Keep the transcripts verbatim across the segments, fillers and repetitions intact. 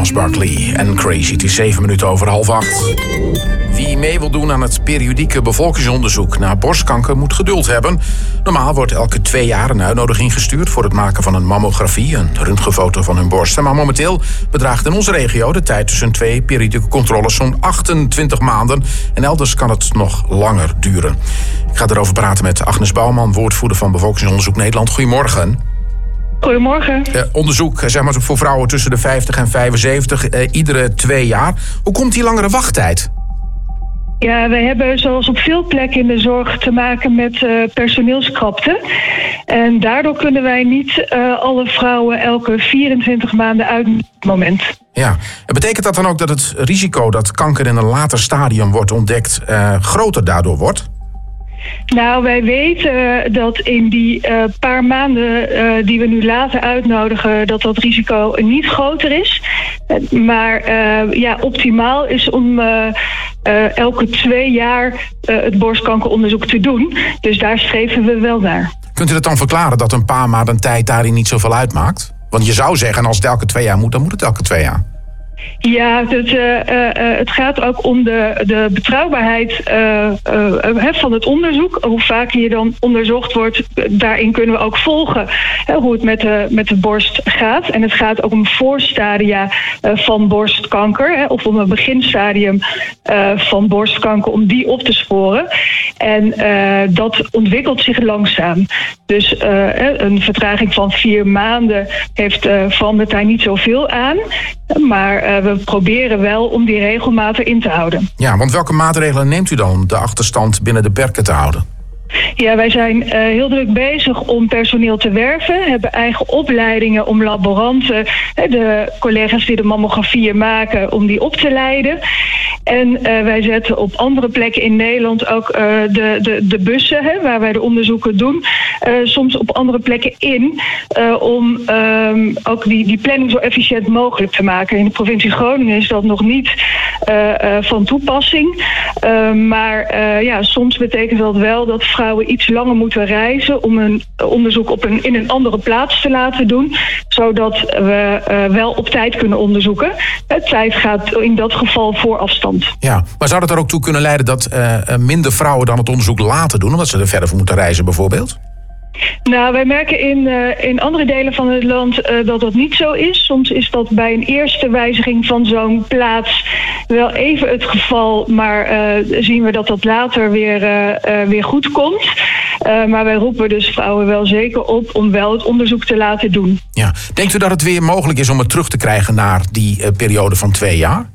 Gnarls Barkley en Crazy. Het is zeven minuten over half acht. Wie mee wil doen aan het periodieke bevolkingsonderzoek naar borstkanker moet geduld hebben. Normaal wordt elke twee jaar een uitnodiging gestuurd voor het maken van een mammografie, een röntgenfoto van hun borsten. Maar momenteel bedraagt in onze regio de tijd tussen twee periodieke controles zo'n achtentwintig maanden. En elders kan het nog langer duren. Ik ga erover praten met Agnes Bouwman, woordvoerder van Bevolkingsonderzoek Nederland. Goedemorgen. Goedemorgen. Uh, onderzoek zeg maar, voor vrouwen tussen de vijftig en vijfenzeventig, uh, iedere twee jaar. Hoe komt die langere wachttijd? Ja, wij hebben zoals op veel plekken in de zorg te maken met uh, personeelskrapte. En daardoor kunnen wij niet uh, alle vrouwen elke vierentwintig maanden uit op het moment. Ja, en betekent dat dan ook dat het risico dat kanker in een later stadium wordt ontdekt uh, groter daardoor wordt? Nou, wij weten dat in die uh, paar maanden uh, die we nu laten uitnodigen, dat dat risico niet groter is. Uh, maar uh, ja, optimaal is om uh, uh, elke twee jaar uh, het borstkankeronderzoek te doen. Dus daar streven we wel naar. Kunt u dat dan verklaren dat een paar maanden tijd daarin niet zoveel uitmaakt? Want je zou zeggen, als het elke twee jaar moet, dan moet het elke twee jaar. Ja, het, uh, uh, het gaat ook om de, de betrouwbaarheid uh, uh, van het onderzoek. Hoe vaker je dan onderzocht wordt, daarin kunnen we ook volgen uh, hoe het met de, met de borst gaat. En het gaat ook om voorstadia uh, van borstkanker, uh, of om een beginstadium uh, van borstkanker, om die op te sporen. En uh, dat ontwikkelt zich langzaam. Dus uh, een vertraging van vier maanden heeft uh, verandert daar niet zoveel aan. Maar uh, we proberen wel om die regelmatig in te houden. Ja, want welke maatregelen neemt u dan om de achterstand binnen de perken te houden? Ja, wij zijn uh, heel druk bezig om personeel te werven. We hebben eigen opleidingen om laboranten, de collega's die de mammografieën maken, om die op te leiden. En uh, wij zetten op andere plekken in Nederland ook uh, de, de, de bussen, hè, waar wij de onderzoeken doen, uh, soms op andere plekken in, uh, om um, ook die, die planning zo efficiënt mogelijk te maken. In de provincie Groningen is dat nog niet uh, uh, van toepassing. Uh, maar uh, ja, soms betekent dat wel dat vrouwen iets langer moeten reizen om een onderzoek op een, in een andere plaats te laten doen, zodat we uh, wel op tijd kunnen onderzoeken. De tijd gaat in dat geval voor afstand. Ja, maar zou dat er ook toe kunnen leiden dat uh, minder vrouwen dan het onderzoek laten doen, omdat ze er verder voor moeten reizen bijvoorbeeld? Nou, wij merken in, uh, in andere delen van het land uh, dat dat niet zo is. Soms is dat bij een eerste wijziging van zo'n plaats wel even het geval, maar uh, zien we dat dat later weer, uh, uh, weer goed komt. Uh, maar wij roepen dus vrouwen wel zeker op om wel het onderzoek te laten doen. Ja. Denkt u dat het weer mogelijk is om het terug te krijgen naar die uh, periode van twee jaar?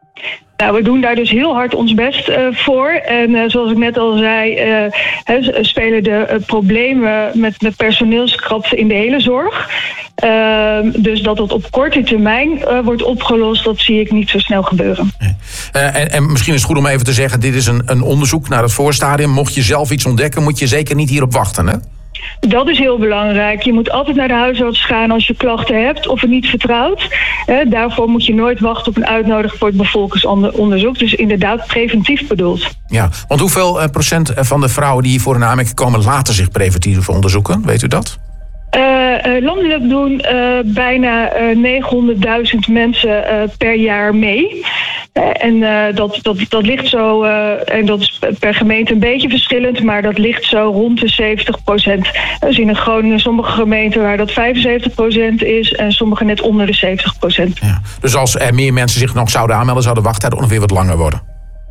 Nou, we doen daar dus heel hard ons best uh, voor. En uh, zoals ik net al zei, uh, he, spelen de uh, problemen met de personeelskrapte in de hele zorg. Uh, dus dat het op korte termijn uh, wordt opgelost, dat zie ik niet zo snel gebeuren. Uh, en, en misschien is het goed om even te zeggen, dit is een, een onderzoek naar het voorstadium. Mocht je zelf iets ontdekken, moet je zeker niet hierop wachten, hè? Dat is heel belangrijk. Je moet altijd naar de huisarts gaan als je klachten hebt of het niet vertrouwt. Eh, daarvoor moet je nooit wachten op een uitnodiging voor het bevolkingsonderzoek. Dus inderdaad preventief bedoeld. Ja, want hoeveel uh, procent van de vrouwen die hiervoor in aanmerking komen laten zich preventief onderzoeken? Weet u dat? Uh, uh, landelijk doen uh, bijna uh, negenhonderdduizend mensen uh, per jaar mee. Uh, en uh, dat, dat, dat ligt zo, uh, en dat is per gemeente een beetje verschillend, maar dat ligt zo rond de zeventig procent. Dus in Groningen sommige gemeenten waar dat vijfenzeventig procent is en sommige net onder de zeventig procent. Ja, dus als er meer mensen zich nog zouden aanmelden, zou de wachttijd ongeveer wat langer worden?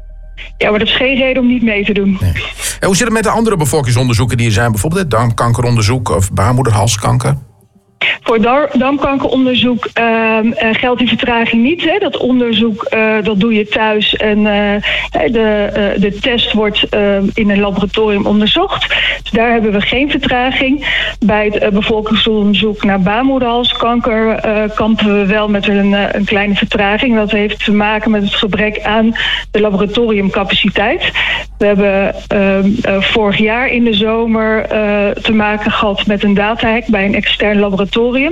Ja, maar dat is geen reden om niet mee te doen. Nee. En hoe zit het met de andere bevolkingsonderzoeken die er zijn? Bijvoorbeeld het darmkankeronderzoek of baarmoederhalskanker? Voor darmkankeronderzoek uh, uh, geldt die vertraging niet. Hè. Dat onderzoek uh, dat doe je thuis en uh, de, uh, de test wordt uh, in een laboratorium onderzocht. Dus daar hebben we geen vertraging. Bij het uh, bevolkingsonderzoek naar baarmoederhalskanker uh, kampen we wel met een, uh, een kleine vertraging. Dat heeft te maken met het gebrek aan de laboratoriumcapaciteit. We hebben uh, uh, vorig jaar in de zomer uh, te maken gehad met een datahack bij een extern laboratorium. Uh,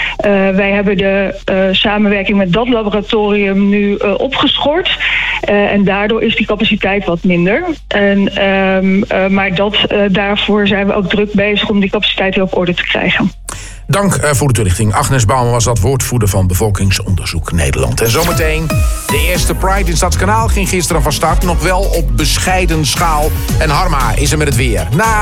wij hebben de uh, samenwerking met dat laboratorium nu uh, opgeschort. Uh, en daardoor is die capaciteit wat minder. En, um, uh, maar dat, uh, daarvoor zijn we ook druk bezig om die capaciteit weer op orde te krijgen. Dank uh, voor de toelichting. Agnes Bouwman was dat, woordvoerder van Bevolkingsonderzoek Nederland. En zometeen, de eerste Pride in Stadskanaal ging gisteren van start. Nog wel op bescheiden schaal. En Harma is er met het weer. Na